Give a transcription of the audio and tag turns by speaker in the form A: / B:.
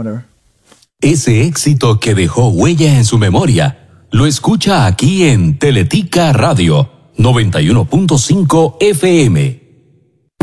A: whatever.
B: Ese éxito que dejó huella en su memoria, lo escucha aquí en Teletica Radio 91.5 FM.